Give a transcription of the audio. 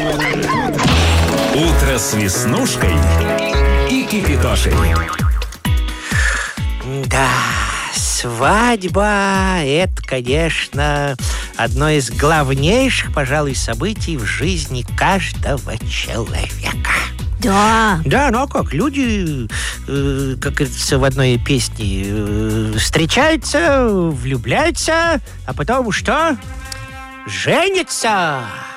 Утро с Веснушкой и Кипятошей. Да, свадьба – это, конечно, одно из главнейших, пожалуй, событий в жизни каждого человека. Да. Да, ну а как? Люди, как говорится в одной песне, встречаются, влюбляются, а потом что? Женятся.